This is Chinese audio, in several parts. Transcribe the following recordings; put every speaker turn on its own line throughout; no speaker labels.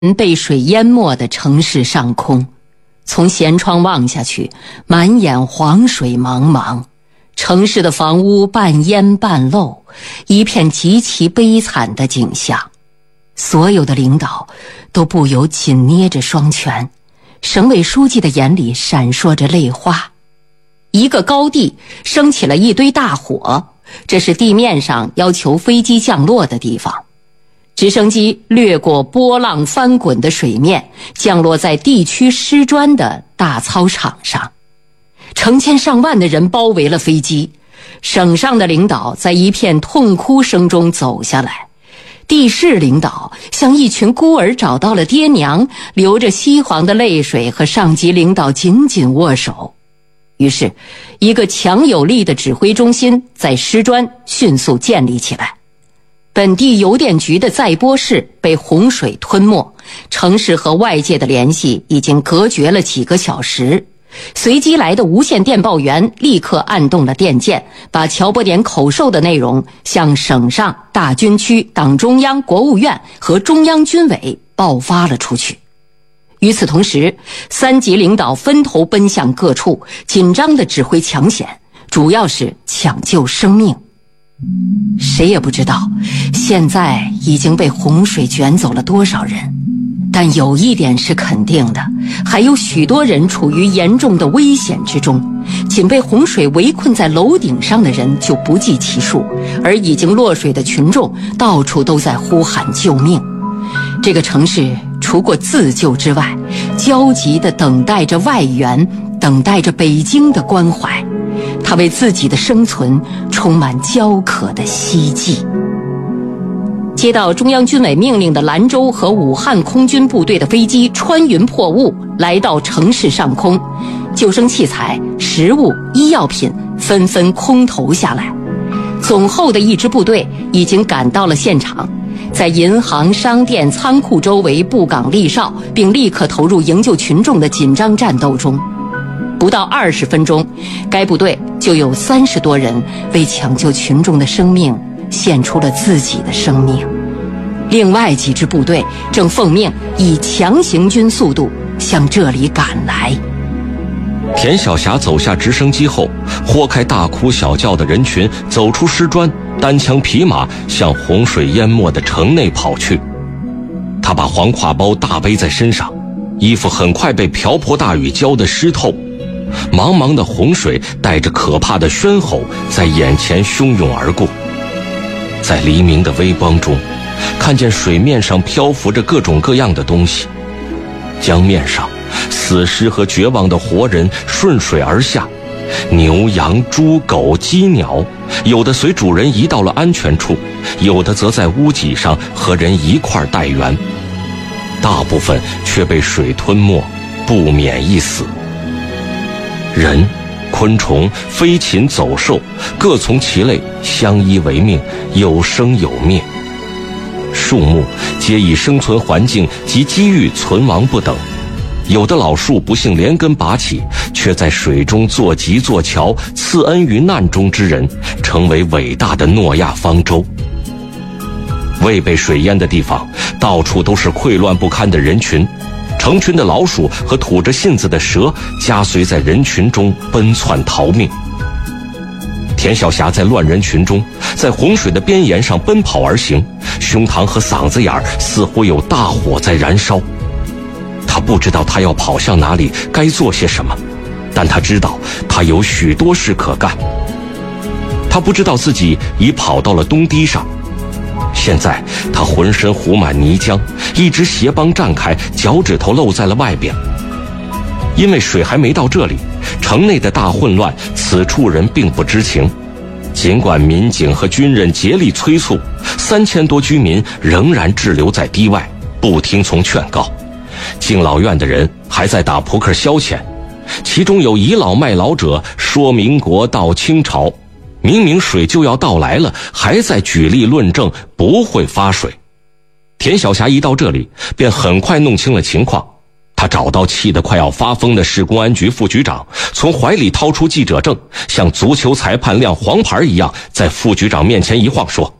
被水淹没的城市上空，从舷窗望下去，满眼黄水茫茫，城市的房屋半淹半漏，一片极其悲惨的景象。所有的领导都不由紧捏着双拳，省委书记的眼里闪烁着泪花。一个高地升起了一堆大火，这是地面上要求飞机降落的地方。直升机掠过波浪翻滚的水面，降落在地区师专的大操场上。成千上万的人包围了飞机，省上的领导在一片痛哭声中走下来，地市领导像一群孤儿找到了爹娘，流着稀黄的泪水和上级领导紧紧握手。于是，一个强有力的指挥中心在师专迅速建立起来。本地邮电局的载波室被洪水吞没，城市和外界的联系已经隔绝了几个小时。随机来的无线电报员立刻按动了电键，把乔伯点口授的内容向省上、大军区、党中央、国务院和中央军委爆发了出去。与此同时，三级领导分头奔向各处，紧张地指挥抢险，主要是抢救生命。谁也不知道现在已经被洪水卷走了多少人，但有一点是肯定的，还有许多人处于严重的危险之中。仅被洪水围困在楼顶上的人就不计其数，而已经落水的群众到处都在呼喊救命。这个城市除过自救之外，焦急地等待着外援，等待着北京的关怀。他为自己的生存充满焦渴的希冀。接到中央军委命令的兰州和武汉空军部队的飞机穿云破雾来到城市上空，救生器材、食物、医药品纷纷空投下来。总后的一支部队已经赶到了现场，在银行、商店、仓库周围布岗立哨，并立刻投入营救群众的紧张战斗中。不到20分钟，该部队就有30多人为抢救群众的生命献出了自己的生命。另外几支部队正奉命以强行军速度向这里赶来。
田晓霞走下直升机后，豁开大哭小叫的人群，走出师专，单枪匹马向洪水淹没的城内跑去。他把黄挎包大背在身上，衣服很快被瓢泼大雨浇得湿透。茫茫的洪水带着可怕的喧吼在眼前汹涌而过。在黎明的微光中，看见水面上漂浮着各种各样的东西，江面上死尸和绝望的活人顺水而下，牛羊猪狗鸡鸟，有的随主人移到了安全处，有的则在屋脊上和人一块待援，大部分却被水吞没，不免一死。人、昆虫、飞禽走兽各从其类，相依为命，有生有灭。树木皆以生存环境及机遇存亡不等，有的老树不幸连根拔起，却在水中做极做桥，赐恩于难中之人，成为伟大的诺亚方舟。未被水淹的地方，到处都是溃乱不堪的人群，成群的老鼠和吐着信子的蛇夹随在人群中奔窜逃命。田晓霞在乱人群中，在洪水的边沿上奔跑而行，胸膛和嗓子眼似乎有大火在燃烧。他不知道他要跑向哪里，该做些什么，但他知道他有许多事可干。他不知道自己已跑到了东堤上，现在他浑身糊满泥浆，一只鞋帮绽开，脚趾头露在了外边。因为水还没到这里，城内的大混乱此处人并不知情。尽管民警和军人竭力催促，3000多居民仍然滞留在堤外，不听从劝告。敬老院的人还在打扑克消遣，其中有倚老卖老者说民国到清朝，明明水就要到来了，还在举例论证不会发水。田晓霞一到这里，便很快弄清了情况。他找到气得快要发疯的市公安局副局长，从怀里掏出记者证，像足球裁判亮黄牌一样，在副局长面前一晃，说：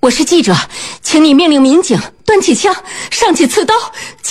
我是记者，请你命令民警端起枪，上起刺刀。